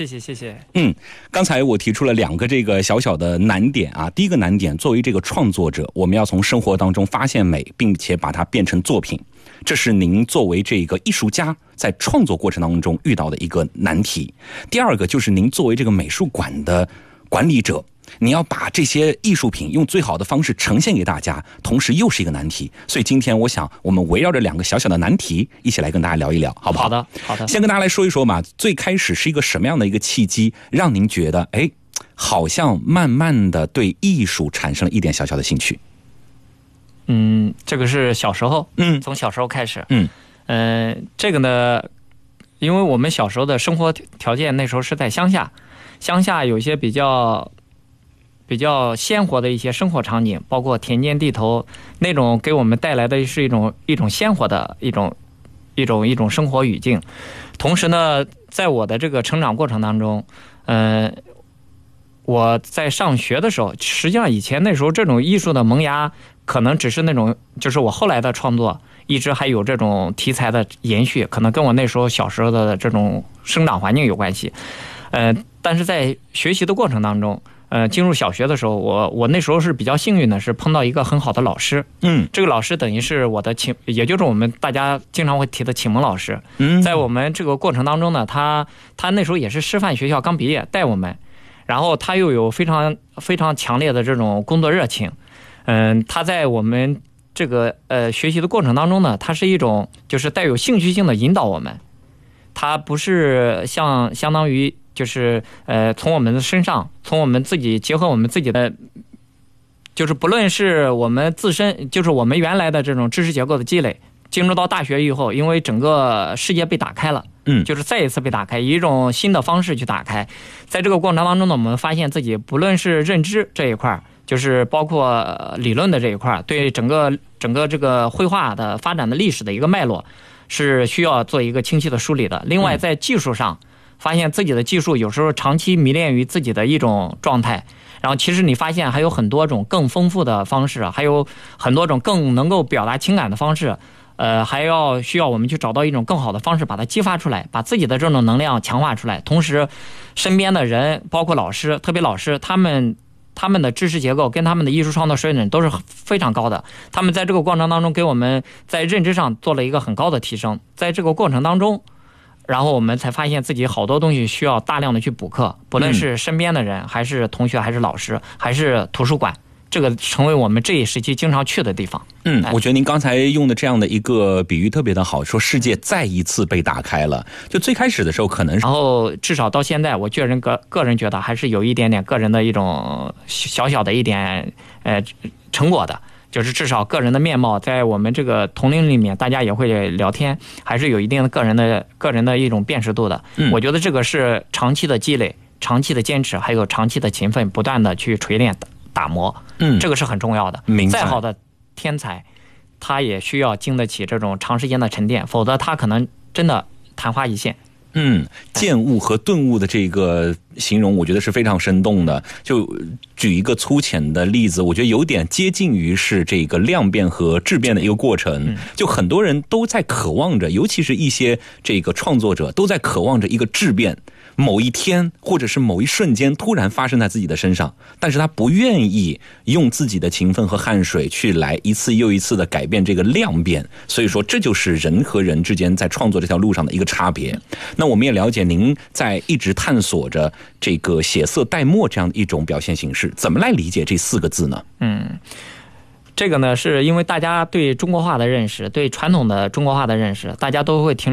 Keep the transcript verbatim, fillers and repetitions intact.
谢谢谢谢。 嗯，刚才我提出了两个这个小小的难点啊。第一个难点，作为这个创作者，我们要从生活当中发现美，并且把它变成作品，这是您作为这个艺术家在创作过程当中遇到的一个难题。第二个就是您作为这个美术馆的管理者，你要把这些艺术品用最好的方式呈现给大家，同时又是一个难题。所以今天我想我们围绕着两个小小的难题一起来跟大家聊一聊，好不好？ 好的好的。 先跟大家来说一说嘛，最开始是一个什么样的一个契机让您觉得哎，好像慢慢的对艺术产生了一点小小的兴趣？ 嗯，这个是小时候， 嗯， 从小时候开始， 嗯嗯、呃，这个呢，因为我们小时候的生活条件那时候是在乡下，乡下有一些比较比较鲜活的一些生活场景，包括田间地头那种，给我们带来的是一种一种鲜活的一种一种一种生活语境。同时呢，在我的这个成长过程当中，嗯、呃。我在上学的时候，实际上以前那时候这种艺术的萌芽，可能只是那种，就是我后来的创作一直还有这种题材的延续，可能跟我那时候小时候的这种生长环境有关系。呃，但是在学习的过程当中，呃，进入小学的时候，我我那时候是比较幸运的，是碰到一个很好的老师。嗯，这个老师等于是我的启，也就是我们大家经常会提的启蒙老师。嗯，在我们这个过程当中呢，他他那时候也是师范学校刚毕业，带我们。然后他又有非常非常强烈的这种工作热情，嗯，他在我们这个呃学习的过程当中呢，他是一种就是带有兴趣性的引导我们，他不是像相当于就是呃从我们的身上，从我们自己结合我们自己的，就是不论是我们自身，就是我们原来的这种知识结构的积累，进入到大学以后，因为整个世界被打开了。嗯，就是再一次被打开，以一种新的方式去打开。在这个过程当中呢，我们发现自己不论是认知这一块，就是包括理论的这一块，对整个整个这个绘画的发展的历史的一个脉络，是需要做一个清晰的梳理的。另外，在技术上，发现自己的技术有时候长期迷恋于自己的一种状态，然后其实你发现还有很多种更丰富的方式，还有很多种更能够表达情感的方式。呃，还要需要我们去找到一种更好的方式，把它激发出来，把自己的这种能量强化出来。同时，身边的人，包括老师，特别老师，他们他们的知识结构跟他们的艺术创作水准都是非常高的。他们在这个过程当中给我们在认知上做了一个很高的提升。在这个过程当中，然后我们才发现自己好多东西需要大量的去补课，不论是身边的人，还是同学，还是老师，还是图书馆。这个成为我们这一时期经常去的地方。 嗯，我觉得您刚才用的这样的一个比喻特别的好，说世界再一次被打开了。就最开始的时候可能是， 然后至少到现在，我个人个个人觉得还是有一点点个人的一种小小的一点呃成果的，就是至少个人的面貌在我们这个同龄里面，大家也会聊天，还是有一定的个人的个人的一种辨识度的。嗯，我觉得这个是长期的积累、长期的坚持，还有长期的勤奋，不断的去锤炼的。打磨，嗯，这个是很重要的。再好的天才，他也需要经得起这种长时间的沉淀，否则他可能真的昙花一现。 嗯，见悟和顿悟的这个形容，我觉得是非常生动的。就举一个粗浅的例子，我觉得有点接近于是这个量变和质变的一个过程。就很多人都在渴望着，尤其是一些这个创作者都在渴望着一个质变。某一天或者是某一瞬间突然发生在自己的身上，但是他不愿意用自己的勤奋和汗水去来一次又一次的改变这个量变，所以说这就是人和人之间在创作这条路上的一个差别。那我们也了解您在一直探索着这个写色带墨这样的一种表现形式，怎么来理解这四个字呢？ 嗯，这个呢是因为大家对中国画的认识，对传统的中国画的认识，大家都会停